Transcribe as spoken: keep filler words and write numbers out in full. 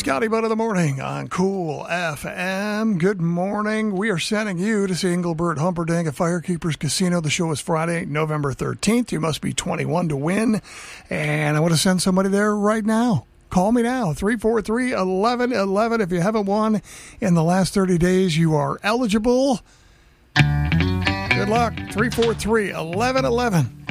Scotty Butt of the Morning on Cool F M. Good morning. We are sending you to see Engelbert Humperdinck at Firekeepers Casino. The show is Friday, November thirteenth. You must be twenty-one to win. And I want to send somebody there right now. Call me now, three four three, one one one one. If you haven't won in the last thirty days, you are eligible. Good luck, three four three, one one one one.